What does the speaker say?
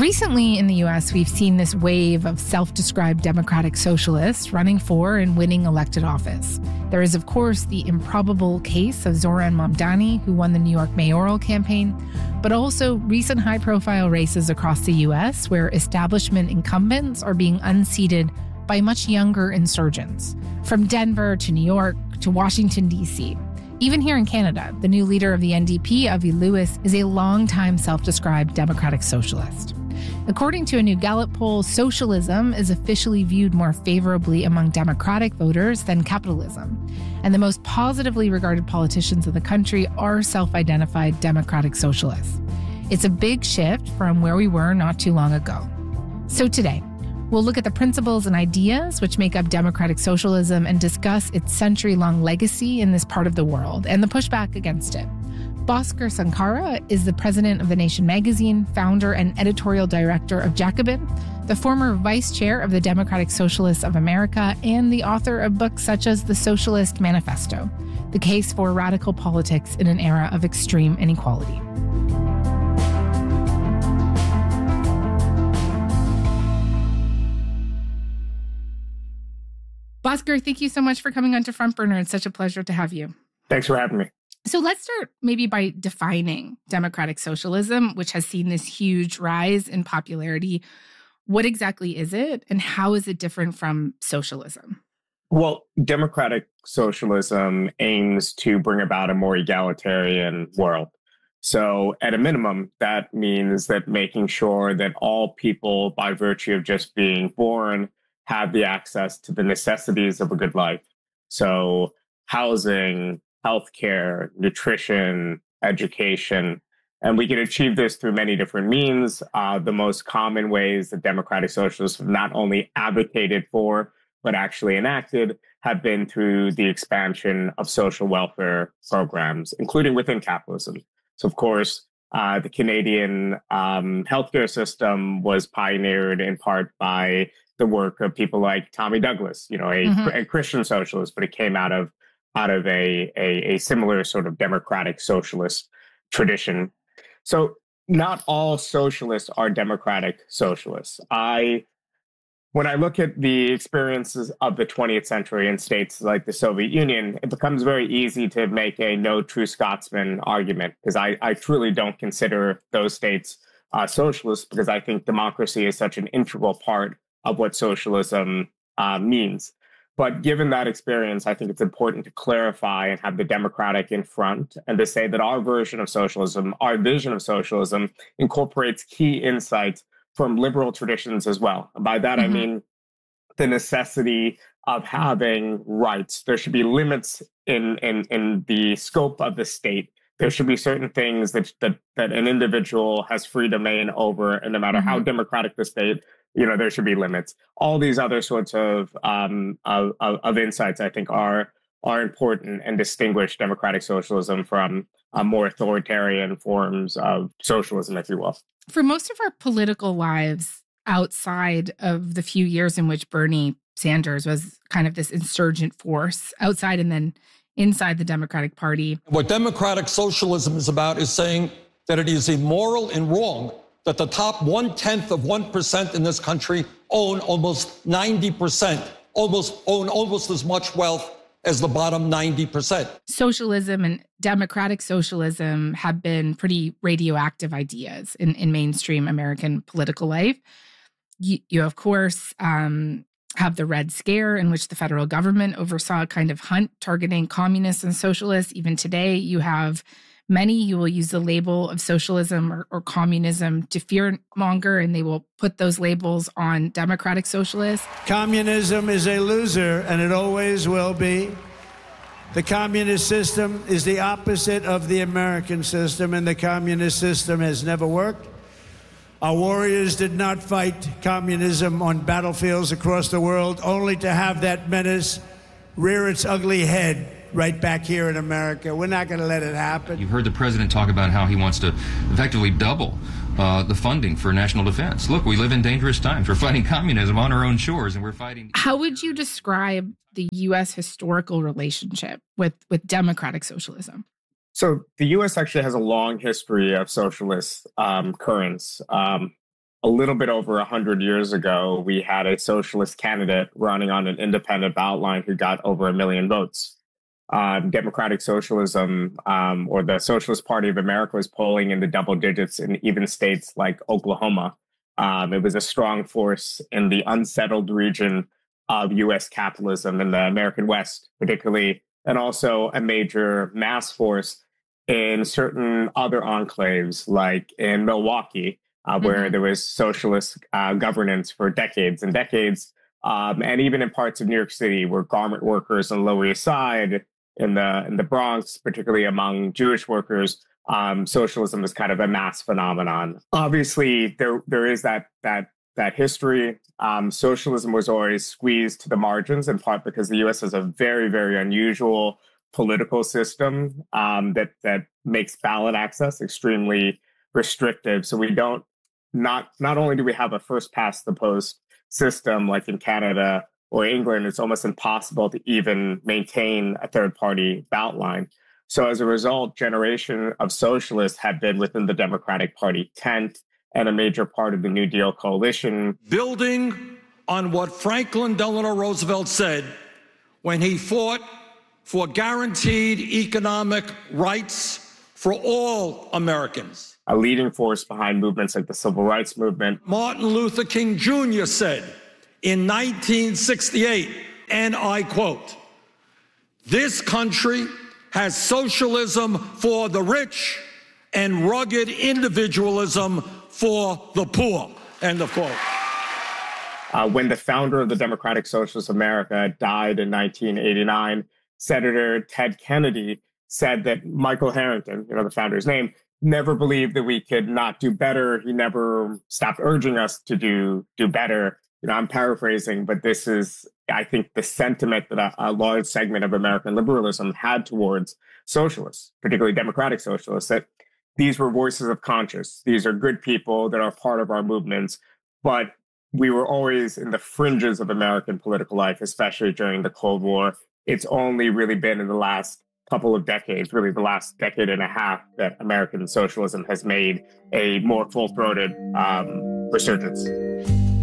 Recently in the U.S., we've seen this wave of self-described democratic socialists running for and winning elected office. There is, of course, the improbable case of Zoran Mamdani, who won the New York mayoral campaign, but also recent high-profile races across the U.S. where establishment incumbents are being unseated by much younger insurgents, from Denver to New York to Washington, D.C. Even here in Canada, the new leader of the NDP, Avi Lewis, is a longtime self-described democratic socialist. According to a new Gallup poll, socialism is officially viewed more favorably among Democratic voters than capitalism. And the most positively regarded politicians of the country are self-identified democratic socialists. It's a big shift from where we were not too long ago. So today, we'll look at the principles and ideas which make up democratic socialism and discuss its century-long legacy in this part of the world and the pushback against it. Bhaskar Sankara is the president of The Nation magazine, founder and editorial director of Jacobin, the former vice chair of the Democratic Socialists of America, and the author of books such as The Socialist Manifesto, The Case for Radical Politics in an Era of Extreme Inequality. Bhaskar, thank you so much for coming on to Front Burner. It's such a pleasure to have you. Thanks for having me. So let's start maybe by defining democratic socialism, which has seen this huge rise in popularity. What exactly is it, and how is it different from socialism? Well, democratic socialism aims to bring about a more egalitarian world. So at a minimum, that means that making sure that all people, by virtue of just being born, have the access to the necessities of a good life. So housing, healthcare, nutrition, education. And we can achieve this through many different means. The most common ways that democratic socialists have not only advocated for, but actually enacted, have been through the expansion of social welfare programs, including within capitalism. So, of course, the Canadian healthcare system was pioneered in part by the work of people like Tommy Douglas, a Christian socialist, but it came out of a similar sort of democratic socialist tradition. So not all socialists are democratic socialists. When I look at the experiences of the 20th century in states like the Soviet Union, it becomes very easy to make a no true Scotsman argument, because I truly don't consider those states socialists, because I think democracy is such an integral part of what socialism means. But given that experience, I think it's important to clarify and have the democratic in front, and to say that our version of socialism, our vision of socialism, incorporates key insights from liberal traditions as well. And by that, I mean the necessity of having rights. There should be limits in the scope of the state. There should be certain things that an individual has free domain over, and no matter how democratic the state, there should be limits. All these other sorts of insights, I think, are important and distinguish democratic socialism from more authoritarian forms of socialism, if you will. For most of our political lives, outside of the few years in which Bernie Sanders was kind of this insurgent force, outside and then inside the Democratic Party. What democratic socialism is about is saying that it is immoral and wrong that the top 1/10 of 1% in this country own almost 90%, own almost as much wealth as the bottom 90%. Socialism and democratic socialism have been pretty radioactive ideas in mainstream American political life. You of course, have the Red Scare, in which the federal government oversaw a kind of hunt targeting communists and socialists. Even today, you have many who will use the label of socialism or communism to fearmonger, and they will put those labels on democratic socialists. Communism is a loser, and it always will be. The communist system is the opposite of the American system, and the communist system has never worked. Our warriors did not fight communism on battlefields across the world, only to have that menace rear its ugly head right back here in America. We're not going to let it happen. You've heard the president talk about how he wants to effectively double the funding for national defense. Look, we live in dangerous times. We're fighting communism on our own shores, and we're fighting... How would you describe the U.S. historical relationship with democratic socialism? So the U.S. actually has a long history of socialist currents. a little bit over 100 years ago, we had a socialist candidate running on an independent ballot line who got over 1 million votes. Democratic socialism, or the Socialist Party of America, was polling in the double digits in even states like Oklahoma. It was a strong force in the unsettled region of U.S. capitalism in the American West, particularly, and also a major mass force in certain other enclaves, like in Milwaukee, where there was socialist governance for decades and decades, and even in parts of New York City, where garment workers on the Lower East Side, in the Bronx, particularly among Jewish workers, socialism was kind of a mass phenomenon. Obviously, there is that history. Socialism was always squeezed to the margins, in part because the U.S. has a very, very unusual political system that makes ballot access extremely restrictive. So we don't, not only do we have a first past the post system like in Canada or England, it's almost impossible to even maintain a third party ballot line. So as a result, generation of socialists have been within the Democratic Party tent and a major part of the New Deal coalition. Building on what Franklin Delano Roosevelt said when he fought for guaranteed economic rights for all Americans. A leading force behind movements like the Civil Rights Movement. Martin Luther King Jr. said in 1968, and I quote, "This country has socialism for the rich and rugged individualism for the poor," end of quote. When the founder of the Democratic Socialist America died in 1989, Senator Ted Kennedy said that Michael Harrington, the founder's name, never believed that we could not do better. He never stopped urging us to do better. I'm paraphrasing, but this is, I think, the sentiment that a large segment of American liberalism had towards socialists, particularly democratic socialists, that these were voices of conscience. These are good people that are part of our movements, but we were always in the fringes of American political life, especially during the Cold War. It's only really been in the last couple of decades, really the last decade and a half, that American socialism has made a more full-throated resurgence.